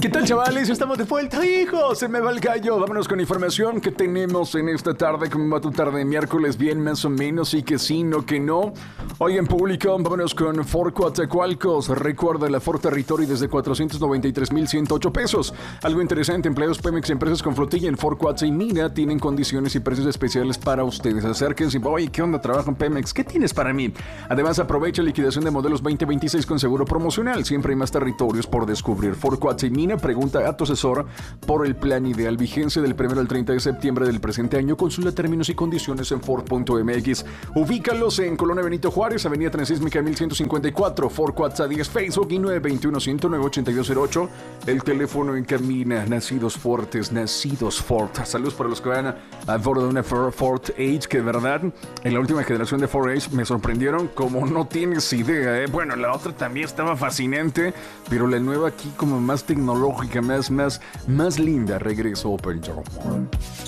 ¿Qué tal, chavales? Estamos de vuelta, hijo. Se me va el gallo. Vámonos con información que tenemos en esta tarde. ¿Cómo va tu tarde de miércoles? Bien, más o menos. Y que sí, no que no. Hoy en público, vámonos con Ford Coatzacoalcos. Recuerda la Ford Territory desde 493,108 pesos. Algo interesante, empleados Pemex y empresas con flotilla en Ford Coatza y Mina tienen condiciones y precios especiales para ustedes. Acérquense. Oye, ¿qué onda? Trabajo en Pemex. ¿Qué tienes para mí? Además, aprovecha liquidación de modelos 2026 con seguro promocional. Siempre hay más territorios por descubrir. Ford Coatza y Mina, pregunta a tu asesor por el plan ideal. Vigencia del 1 al 30 de septiembre del presente año. Consulta términos y condiciones en Ford.mx. Ubícalos en Colonia Benito Juárez, Avenida Transísmica 1154, Ford Coatza 10, Facebook y 921-109-8208. El teléfono en cabina. Nacidos fuertes, nacidos Ford. Saludos para los que van a bordo de una Ford Edge, que de verdad en la última generación de Ford Edge me sorprendieron como no tienes idea, ¿eh? Bueno, la otra también estaba fascinante, pero la nueva aquí como más tecnológica, más linda. Regreso Open Door.